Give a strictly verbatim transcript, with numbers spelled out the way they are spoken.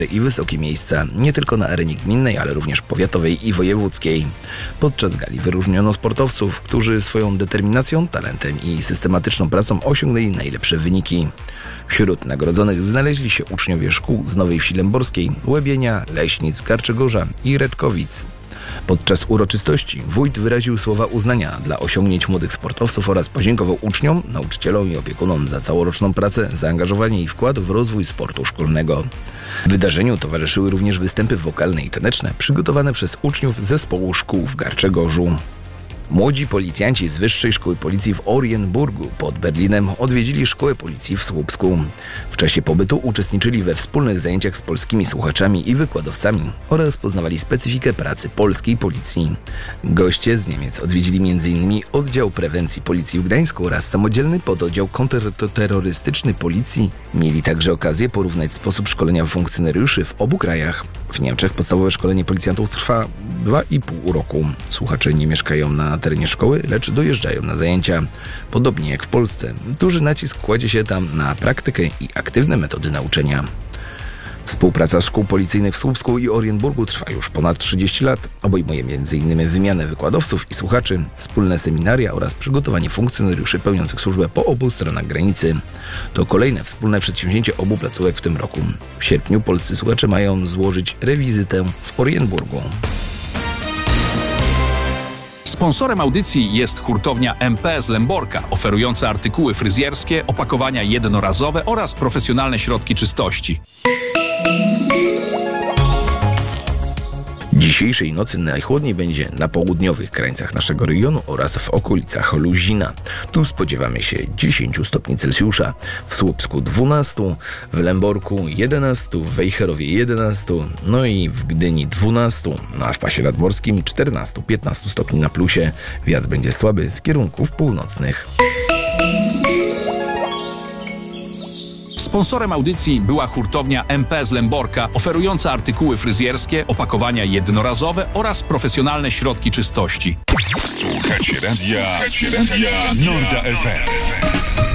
i wysokie miejsca, nie tylko na arenie gminnej, ale również powiatowej i wojewódzkiej. Podczas gali wyróżniono sportowców, którzy swoją determinacją, talentem i systematyczną pracą osiągnęli najlepsze wyniki. Wśród nagrodzonych znaleźli się uczniowie szkół z Nowej Wsi Lęborskiej, Łebienia, Leśnic, Karczegorza i Redkowic. Podczas uroczystości wójt wyraził słowa uznania dla osiągnięć młodych sportowców oraz podziękował uczniom, nauczycielom i opiekunom za całoroczną pracę, zaangażowanie i wkład w rozwój sportu szkolnego. Wydarzeniu towarzyszyły również występy wokalne i taneczne przygotowane przez uczniów zespołu szkół w Garczegorzu. Młodzi policjanci z Wyższej Szkoły Policji w Orienburgu pod Berlinem odwiedzili Szkołę Policji w Słupsku. W czasie pobytu uczestniczyli we wspólnych zajęciach z polskimi słuchaczami i wykładowcami oraz poznawali specyfikę pracy polskiej policji. Goście z Niemiec odwiedzili m in oddział prewencji Policji w Gdańsku oraz samodzielny pododdział kontrterrorystyczny Policji. Mieli także okazję porównać sposób szkolenia funkcjonariuszy w obu krajach. W Niemczech podstawowe szkolenie policjantów trwa dwa i pół roku. Słuchacze nie mieszkają na terenie szkoły, lecz dojeżdżają na zajęcia. Podobnie jak w Polsce, duży nacisk kładzie się tam na praktykę i aktywne metody nauczania. Współpraca szkół policyjnych w Słupsku i Orienburgu trwa już ponad trzydzieści lat. Obejmuje m in wymianę wykładowców i słuchaczy, wspólne seminaria oraz przygotowanie funkcjonariuszy pełniących służbę po obu stronach granicy. To kolejne wspólne przedsięwzięcie obu placówek w tym roku. W sierpniu polscy słuchacze mają złożyć rewizytę w Orienburgu. Sponsorem audycji jest hurtownia M P z Lęborka, oferująca artykuły fryzjerskie, opakowania jednorazowe oraz profesjonalne środki czystości. Dzisiejszej nocy najchłodniej będzie na południowych krańcach naszego regionu oraz w okolicach Luzina. Tu spodziewamy się dziesięć stopni Celsjusza, w Słupsku dwanaście, w Lęborku jedenaście, w Wejherowie jedenaście, no i w Gdyni dwanaście, no a w pasie nadmorskim czternaście do piętnastu stopni na plusie. Wiatr będzie słaby z kierunków północnych. Sponsorem audycji była hurtownia M P z Lęborka, oferująca artykuły fryzjerskie, opakowania jednorazowe oraz profesjonalne środki czystości. Słuchajcie radia, Słuchajcie radia Norda F M.